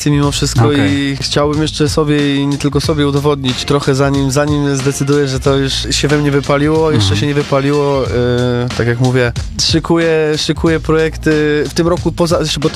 pasji mimo wszystko i chciałbym jeszcze sobie i nie tylko sobie udowodnić trochę zanim zdecyduję, że to już się we mnie wypaliło, jeszcze się nie wypaliło, tak jak mówię, szykuję projekty w tym roku, bo